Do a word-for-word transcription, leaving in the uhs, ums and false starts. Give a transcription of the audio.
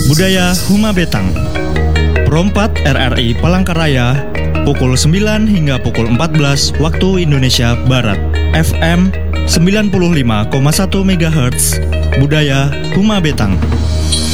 Budaya Huma Betang. Perompat R R I Palangkaraya, pukul sembilan hingga pukul empat belas waktu Indonesia Barat. F M sembilan puluh lima koma satu megahertz. Budaya Huma Betang.